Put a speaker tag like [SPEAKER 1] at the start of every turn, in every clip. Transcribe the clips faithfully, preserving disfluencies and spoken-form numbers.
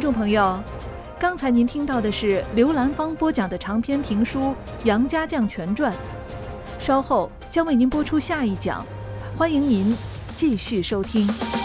[SPEAKER 1] 众朋友，刚才您听到的是刘兰芳播讲的长篇评书《杨家将全传》，稍后将为您播出下一讲，欢迎您继续收听。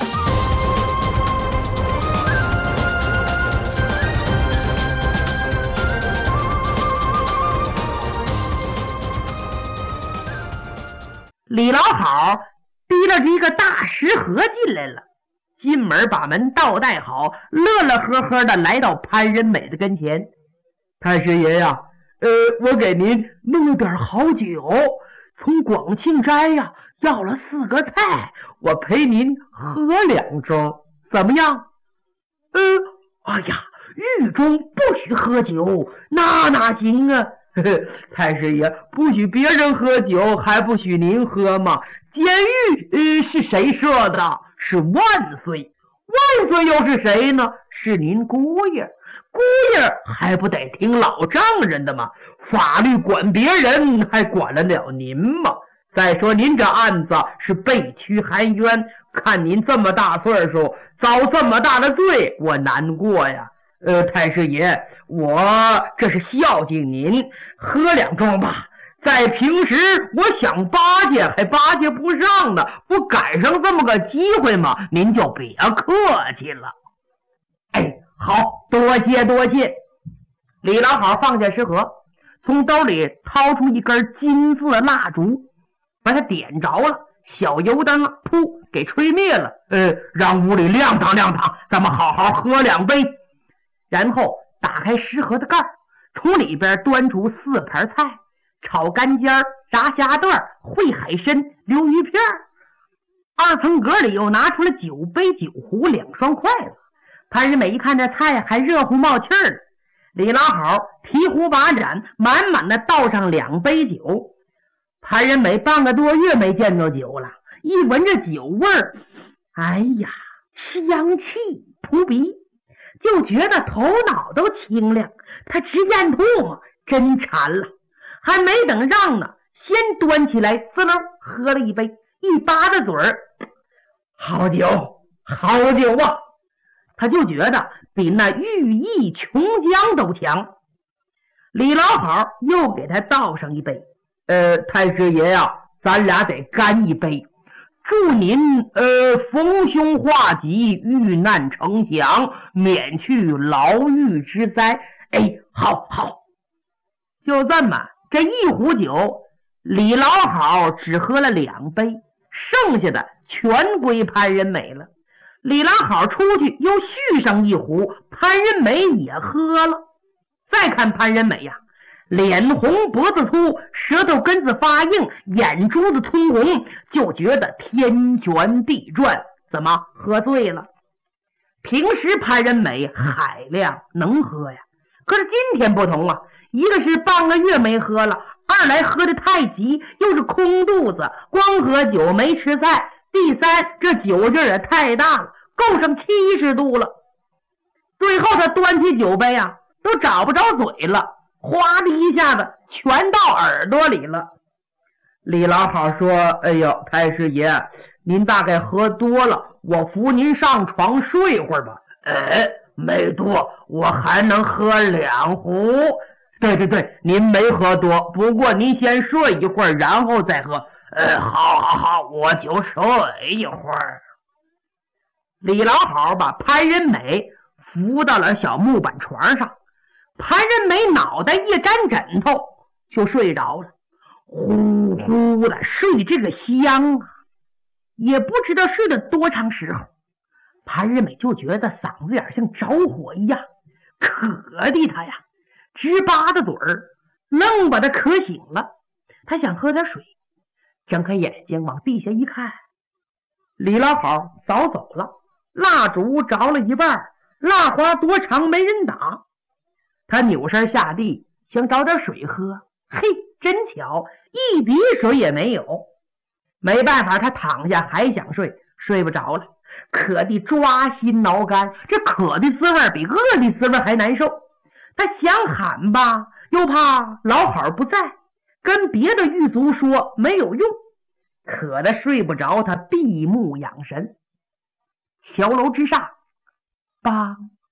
[SPEAKER 2] 李老好提了一个大食盒进来了，进门把门倒带好，乐乐呵呵的来到潘仁美的跟前。太师爷呀，呃，我给您弄了点好酒，从广庆斋呀要了四个菜，我陪您喝两盅，怎么样？呃，哎呀，狱中不许喝酒，那哪行啊？呵呵，太师爷不许别人喝酒，还不许您喝吗？监狱呃是谁设的？是万岁。万岁又是谁呢？是您姑爷。姑爷还不得听老丈人的吗？法律管别人，还管得了您吗？再说您这案子是被屈含冤，看您这么大岁数，遭这么大的罪，我难过呀。呃，太师爷，我这是孝敬您，喝两盅吧。在平时我想巴结还巴结不上呢，不赶上这么个机会吗？您就别客气了。哎，好，多谢多谢。李老好放下食盒，从兜里掏出一根金色蜡烛，把它点着了，小油灯噗给吹灭了。呃，让屋里亮堂亮堂，咱们好好喝两杯。然后打开食盒的盖儿，从里边端出四盘菜，炒干尖、炸虾段、烩海参、溜鱼片。二层格里又拿出了酒杯、酒壶、两双筷子。潘仁美一看这菜还热乎冒气儿，李老好提壶把盏，满满的倒上两杯酒。潘仁美半个多月没见着酒了，一闻着酒味儿，哎呀，香气扑鼻，就觉得头脑都清亮。他直咽吐沫，真馋了，还没等让呢，先端起来滋溜喝了一杯，一扒着嘴儿，好酒好酒啊！他就觉得比那玉液琼浆都强。李老好又给他倒上一杯，呃，太师爷呀，咱俩得干一杯，祝您呃逢凶化吉，遇难成祥，免去牢狱之灾。哎，好好。就这么这一壶酒，李老好只喝了两杯，剩下的全归潘仁美了。李老好出去又续上一壶，潘仁美也喝了。再看潘仁美呀，脸红脖子粗，舌头根子发硬，眼珠子通红，就觉得天旋地转，怎么喝醉了？平时潘仁美海量能喝呀，可是今天不同啊，一个是半个月没喝了，二来喝得太急，又是空肚子，光喝酒没吃菜，第三这酒劲儿也太大了，够上七十度了。最后他端起酒杯啊，都找不着嘴了，哗的一下子全到耳朵里了。李老好说，哎呦，太师爷，您大概喝多了，我扶您上床睡会儿吧。哎，没多，我还能喝两壶。对对对，您没喝多，不过您先睡一会儿，然后再喝。呃，好好好，我就睡一会儿。李老好把潘仁美扶到了小木板床上，潘仁美脑袋一沾枕头就睡着了，呼呼的睡这个香啊，也不知道睡了多长时候，潘仁美就觉得嗓子眼像着火一样，渴的他呀直巴着嘴儿，愣把他渴醒了。他想喝点水，睁开眼睛往地下一看，李老好早走了，蜡烛着了一半，蜡花多长没人打。他扭身下地想找点水喝，嘿，真巧，一滴水也没有。没办法，他躺下还想睡，睡不着了，渴得抓心挠肝，这渴的滋味比饿的滋味还难受。他想喊吧，又怕老好不在，跟别的狱卒说没有用，渴得睡不着，他闭目养神。桥楼之上，梆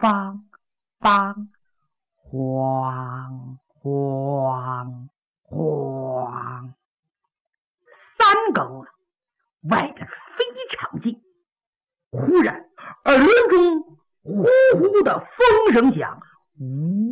[SPEAKER 2] 梆梆，晃晃晃，三更了，外边非常静。忽然耳轮中呼呼的风声响，呜